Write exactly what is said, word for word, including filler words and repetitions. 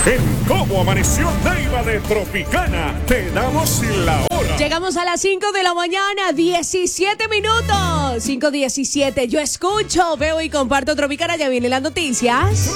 En Cómo Amaneció Neiva de Tropicana, te damos la hora. Llegamos a las cinco de la mañana, diecisiete minutos. cinco diecisiete. Yo escucho, veo y comparto Tropicana. Ya vienen las noticias.